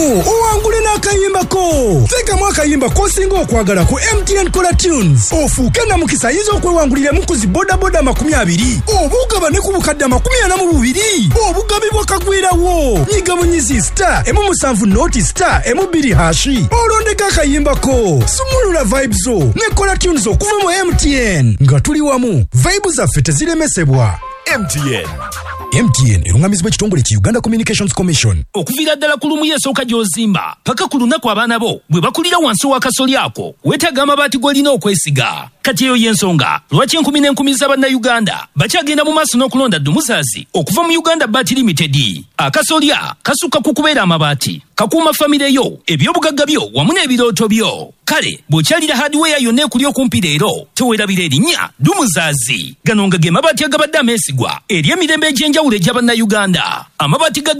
owangule n'akayimba ko. Teekamu akayimba kosinga okwagala ku MTN Kola Tunes. Ofuuke na mukisa ayinza okwewangulira mu kuzi bodaboda 20 obugaba ne ku bukadde 42 obugabibwa kagwirawo. Nyiga bunyizi star M7 noti star M2 hashi olondeka akayimba ko. Sumulula vibes zo ne Kola Tunes okuva mu MTN nga tuli wamu. Vibes zaffe teziremesebwa. MTN erungamizibwa ekitongole ki Uganda Communications Commission. Okuvira ddala ku lumu yesooka gy'ozimba paka ku lunaku abaana bo bwe bakulira wansi wa kasoli ako weetaaga amabaati g'olina okwesiga. Kati eyo y'ensonga lwaki enkumi n'enkumi z'Abannayuganda bakyagenda mu maaso n'okulonda Dumuzazi okuva mu Uganda Bat Limited. Akasolya kasukka ku kubeera amabaati, kakuuma famire yo, ebyobugagga byo wamu n'ebirooto byo. Kale bw'okyalira hardware yonna ekuli okumpi leero teweerabira erinnya Dumuzazi. Gano nga ge mabaati agabadde ameesigwa eri emirembe egy'enjawulo egy'Abannayuganda. Amabaati ga